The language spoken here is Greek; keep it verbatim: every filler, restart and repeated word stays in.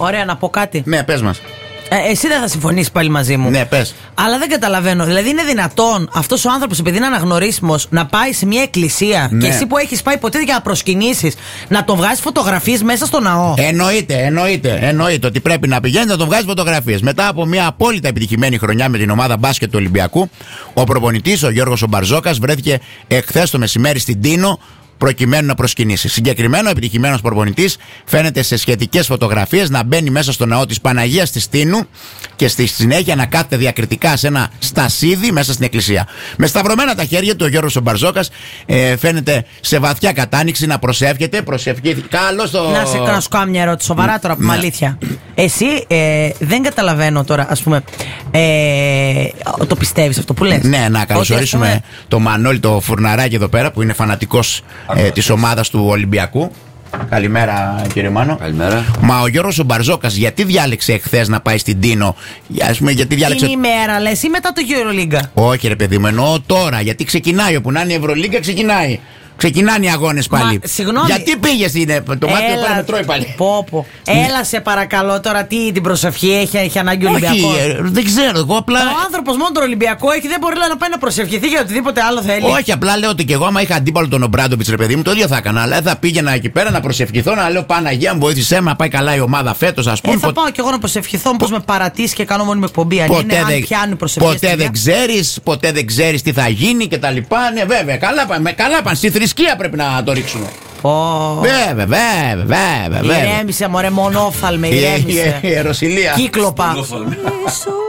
Ωραία, να πω κάτι. Ναι, πες μας. Ε, εσύ δεν θα συμφωνήσει πάλι μαζί μου. Ναι, πες. Αλλά δεν καταλαβαίνω. Δηλαδή, είναι δυνατόν αυτός ο άνθρωπος, επειδή είναι αναγνωρίσιμος, να πάει σε μια εκκλησία ναι. και εσύ που έχεις πάει ποτέ για να προσκυνήσεις, να τον βγάζει φωτογραφίες μέσα στο ναό. Εννοείται, εννοείται, εννοείται ότι πρέπει να πηγαίνει να τον βγάζει φωτογραφίες. Μετά από μια απόλυτα επιτυχημένη χρονιά με την ομάδα μπάσκετ του Ολυμπιακού, ο προπονητής, ο Γιώργος ο Μπαρζόκας, βρέθηκε εχθές το μεσημέρι στην Τίνο, προκειμένου να προσκυνήσει. Συγκεκριμένο επιτυχημένος προπονητής φαίνεται σε σχετικές φωτογραφίες να μπαίνει μέσα στο ναό της Παναγίας της Τίνου και στη συνέχεια να κάθεται διακριτικά σε ένα στασίδι μέσα στην εκκλησία. Με σταυρωμένα τα χέρια του, ο Γιώργος ο Μπαρζόκας ε, φαίνεται σε βαθιά κατάνοιξη να προσεύχεται. Προσευχή. Καλώς το. Να, σε, να σου κάνω μια ερώτηση, σοβαρά τώρα που ναι. αλήθεια. Εσύ ε, δεν καταλαβαίνω τώρα, ας πούμε. Ε, το πιστεύεις αυτό που λες? Ναι, να καλωσορίσουμε πούμε... το Μανώλη το Φουρναράκι εδώ πέρα που είναι φανατικός ε, της ομάδας του Ολυμπιακού. Καλημέρα, κύριε Μάνο. Καλημέρα. Μα ο Γιώργος ο Μπαρζόκας γιατί διάλεξε εχθές να πάει στην Τίνο? Ας πούμε, γιατί διάλεξε. Την ημέρα λες ή μετά το Euroliga? Όχι, ρε παιδί μου, εννοώ τώρα. Γιατί ξεκινάει, όπου να είναι η Ευρωλίγκα, ξεκινάει. Ξεκινάνε οι αγώνες πάλι. Μα, συγγνώμη. Γιατί πήγες, είναι το μάτι να πάει με τρώει πάλι. Πω, πω. Έλα σε παρακαλώ τώρα, τι την προσευχή έχει, έχει ανάγκη ο Ολυμπιακός? Όχι, δεν ξέρω, εγώ απλά. Ο άνθρωπος μόνο τον Ολυμπιακό έχει, δεν μπορεί να πάει να προσευχηθεί για οτιδήποτε άλλο θέλει. Όχι, απλά λέω ότι και εγώ, άμα είχα αντίπαλο τον Ομπράντοβιτς, ρε παιδί μου, το ίδιο θα έκανα. Αλλά θα πήγαινα εκεί πέρα να προσευχηθώ, να λέω Παναγία μου, βοήθησέ με να πάει καλά η ομάδα φέτος, ας πούμε. Ε, θα πάω κι εγώ να προσευχηθώ, πως με παρατήσει και κάνω μόνιμη εκπομπή. Αν είναι, αν πιάνουν προσευχές. Ποτέ δεν ξέρεις, ποτέ δεν ξέρεις τι θα γίνει και τα λοιπά. Ναι, βέβαια, καλά πάνε. Καλά πάνε. Στη θρησκεία πρέπει να το ρίξουμε. Oh. Βέβαια, βέβαια, βέβαια. Ηρέμησε, μωρέ, μονόφθαλμε, ηρέμησε. Η Ρωσιλία. Κύκλοπα.